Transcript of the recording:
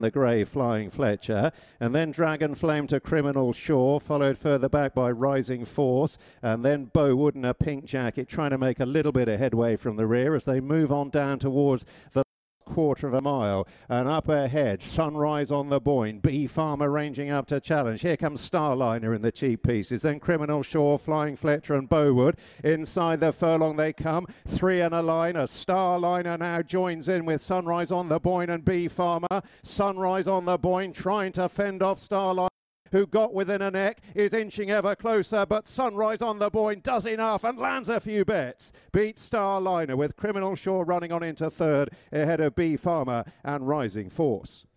the grey Flying Fletcher, and then Dragon Flame to Criminal Shore, followed further back by Rising Force, and then Bowood in a pink jacket trying to make a little bit of headway from the rear as they move on down towards the quarter of a mile, and up ahead Sunrise on the Boyne, B Farmer ranging up to challenge. Here comes Starliner in the cheap pieces, then Criminal Shore, Flying Fletcher and Bowood. Inside the furlong they come, 3 and a line. A Starliner now joins in with Sunrise on the Boyne and B Farmer. Sunrise on the Boyne trying to fend off Starliner, who got within a neck, is inching ever closer, but Sunrise on the Boyne does enough and lands a few bets. Beats Starliner with Criminal Shore running on into third ahead of B Farmer and Rising Force.